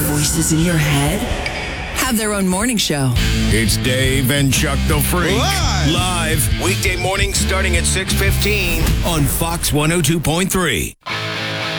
voices in your head have their own morning show. It's Dave and Chuck the Freak. Live. Weekday mornings starting at 6:15 on Fox 102.3.